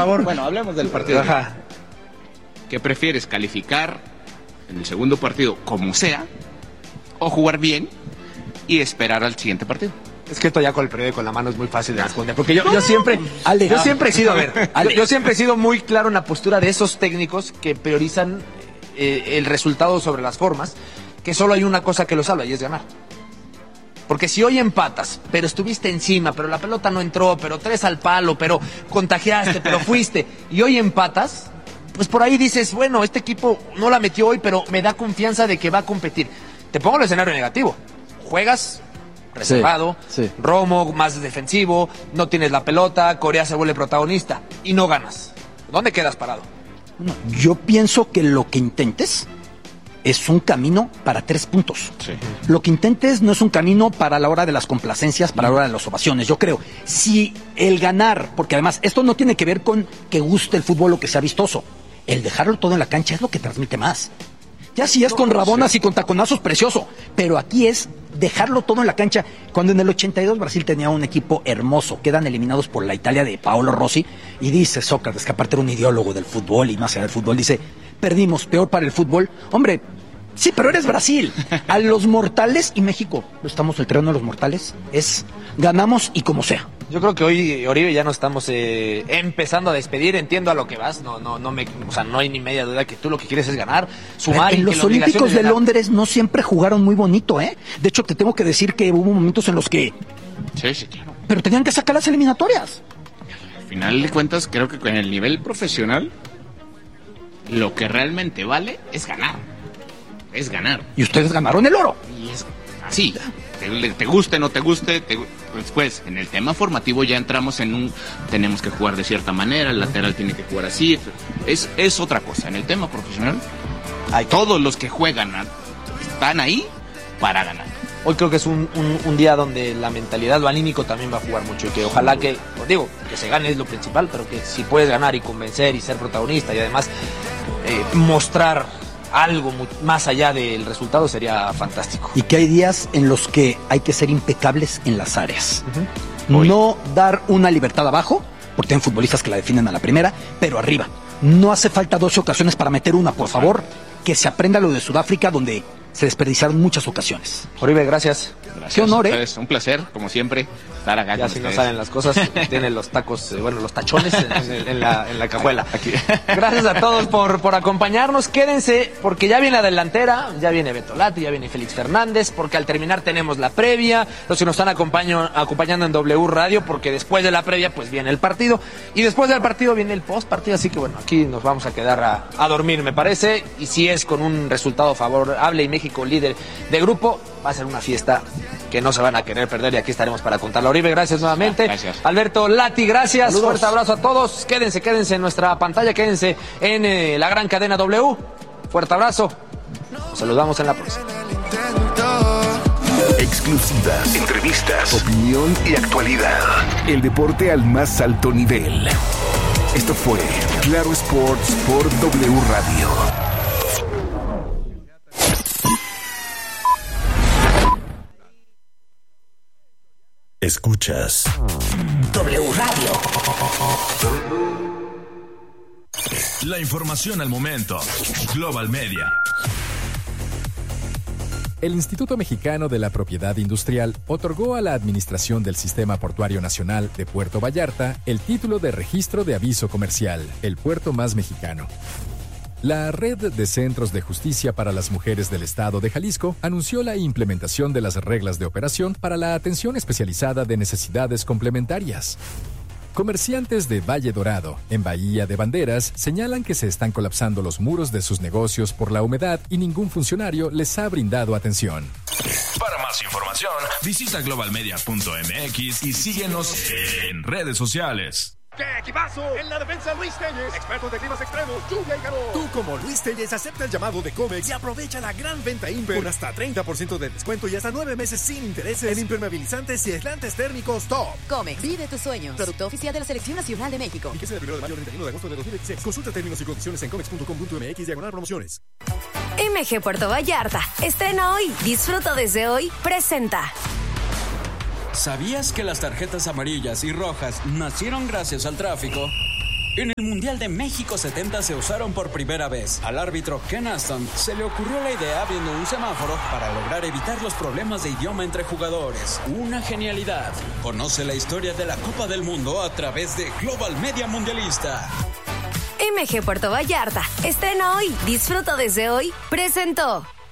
favor. Bueno, hablemos del partido. Ajá. ¿Qué prefieres, calificar en el segundo partido como sea o jugar bien y esperar al siguiente partido? Es que esto ya con el periódico en la mano es muy fácil de responder, porque yo siempre he sido, yo siempre he sido muy claro en la postura de esos técnicos que priorizan el resultado sobre las formas, que solo hay una cosa que lo salva y es ganar. Porque si hoy empatas, pero estuviste encima, pero la pelota no entró, pero 3 al palo, pero contagiaste, pero fuiste, y hoy empatas, pues por ahí dices, bueno, este equipo no la metió hoy, pero me da confianza de que va a competir. Te pongo el escenario negativo. Juegas reservado, sí. Romo más defensivo, no tienes la pelota, Corea se vuelve protagonista y no ganas. ¿Dónde quedas parado? No, yo pienso que lo que intentes es un camino para 3 puntos. Sí. Lo que intentes no es un camino para la hora de las complacencias, para la hora de las ovaciones. Yo creo, si el ganar, porque además esto no tiene que ver con que guste el fútbol o que sea vistoso, el dejarlo todo en la cancha es lo que transmite más. Ya si es con rabonas y con taconazos, precioso, pero aquí es dejarlo todo en la cancha. Cuando en el 82 Brasil tenía un equipo hermoso, quedan eliminados por la Italia de Paolo Rossi, y dice Sócrates, que aparte era un ideólogo del fútbol y más allá del fútbol, dice, perdimos, peor para el fútbol. Hombre, sí, pero eres Brasil. A los mortales, y México, estamos el terreno de los mortales, es ganamos y como sea. Yo creo que hoy, Oribe, ya nos estamos empezando a despedir. Entiendo a lo que vas. No hay ni media duda que tú lo que quieres es ganar, sumar. En los Olímpicos de Londres no siempre jugaron muy bonito, ¿eh? De hecho, te tengo que decir que hubo momentos en los que... Sí, claro. Pero tenían que sacar las eliminatorias. Al final de cuentas, creo que en el nivel profesional, lo que realmente vale es ganar. Es ganar. Y ustedes ganaron el oro. Y es así. Te guste, no te guste, después en el tema formativo ya entramos en tenemos que jugar de cierta manera, el lateral tiene que jugar así, es otra cosa. En el tema profesional, todos los que juegan están ahí para ganar. Hoy creo que es un día donde la mentalidad, lo anímico también va a jugar mucho, y que ojalá que se gane es lo principal, pero que si puedes ganar y convencer y ser protagonista y además mostrar algo más allá del resultado sería fantástico. Y que hay días en los que hay que ser impecables en las áreas. No dar una libertad abajo, porque hay futbolistas que la definen a la primera, pero arriba. No hace falta 12 ocasiones para meter una, por favor. Que se aprenda lo de Sudáfrica, donde se desperdiciaron muchas ocasiones. Oribe, gracias. Qué honor, ¿eh? Un placer, como siempre, estar acá. Ya si no salen las cosas, tienen los tacos, los tachones en la cajuela. Aquí. Gracias a todos por acompañarnos. Quédense, porque ya viene la delantera, ya viene Beto Lati, ya viene Félix Fernández, porque al terminar tenemos la previa, los que nos están acompañando en W Radio, porque después de la previa pues viene el partido, y después del partido viene el post partido, así que bueno, aquí nos vamos a quedar a dormir, me parece, y si es con un resultado favorable y México líder de grupo, va a ser una fiesta que no se van a querer perder, y aquí estaremos para contarlo. Oribe, gracias nuevamente. Gracias. Alberto Lati, gracias. Saludos. Fuerte abrazo a todos. Quédense en nuestra pantalla, quédense en la gran cadena W. Fuerte abrazo. Nos saludamos en la próxima. Exclusivas, entrevistas, opinión y actualidad. El deporte al más alto nivel. Esto fue Claro Sports por W Radio. Escuchas W Radio. La información al momento. Global Media. El Instituto Mexicano de la Propiedad Industrial otorgó a la Administración del Sistema Portuario Nacional de Puerto Vallarta el título de Registro de Aviso Comercial, el puerto más mexicano. La Red de Centros de Justicia para las Mujeres del Estado de Jalisco anunció la implementación de las reglas de operación para la atención especializada de necesidades complementarias. Comerciantes de Valle Dorado, en Bahía de Banderas, señalan que se están colapsando los muros de sus negocios por la humedad y ningún funcionario les ha brindado atención. Para más información, visita globalmedia.mx y síguenos en redes sociales. ¡Qué equipazo! En la defensa, Luis Telles, experto de climas extremos, lluvia y calor. Tú, como Luis Telles, acepta el llamado de Comex y aprovecha la gran venta Imper con hasta 30% de descuento y hasta 9 meses sin intereses en impermeabilizantes y aislantes térmicos top. Comex, vive tus sueños. Producto oficial de la Selección Nacional de México. Fíjese del 1 de mayo al 31 de agosto de 2016. Consulta términos y condiciones en comex.com.mx/promociones. MG Puerto Vallarta. Estrena hoy. Disfruta desde hoy. Presenta. ¿Sabías que las tarjetas amarillas y rojas nacieron gracias al tráfico? En el Mundial de México 70 se usaron por primera vez. Al árbitro Ken Aston se le ocurrió la idea viendo un semáforo para lograr evitar los problemas de idioma entre jugadores. Una genialidad. Conoce la historia de la Copa del Mundo a través de Global Media Mundialista. MG Puerto Vallarta, estrena hoy, disfruta desde hoy, presentó.